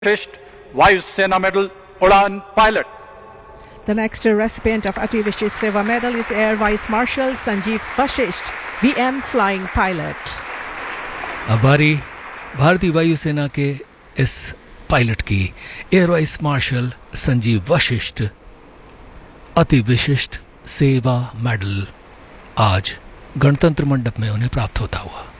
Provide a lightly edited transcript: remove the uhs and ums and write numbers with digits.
Washist Vayu Sena Medal Udan pilot. The next recipient of Ati Vishist Seva Medal is Air Vice Marshal Sanjeev Vashist, VM flying pilot. अब बारी भारतीय वायुसेना के इस pilot की air vice marshal Sanjeev Vashishtha अति विशिष्ट सेवा मेडल आज गणतंत्र मंडप में उन्हें प्राप्त होता हुआ।